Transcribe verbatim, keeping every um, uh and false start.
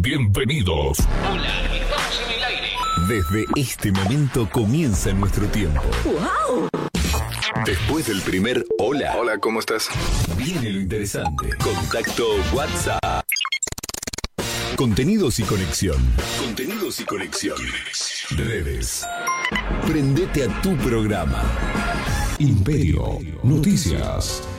Bienvenidos. Hola, estamos en el aire. Desde este momento comienza nuestro tiempo. ¡Wow! Después del primer hola. Hola, ¿cómo estás? Viene lo interesante. Contacto WhatsApp. Contenidos y conexión. Contenidos y conexión. Redes. Prendete a tu programa. Imperio Noticias.